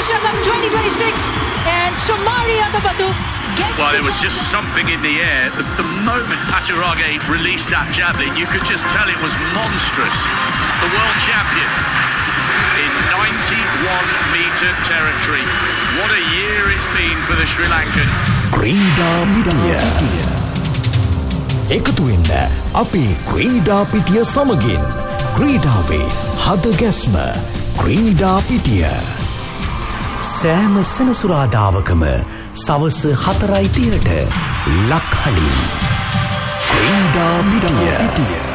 Asia Cup 2026 and Somalia Dabatu gets... Well, there was just something in the air. The moment Paturage released that javelin, you could just tell it was monstrous. The world champion in 91-metre territory. What a year it's been for the Sri Lankan. ක්‍රීඩා පිටිය එකතු වෙන්න අපේ ක්‍රීඩා පිටිය සමගින් ක්‍රීඩාවේ හද ගැස්ම ක්‍රීඩා පිටිය සෑම සෙනසුරාදාවකම සවස 4:30ට ලක්හලින් ක්‍රීඩා පිටිය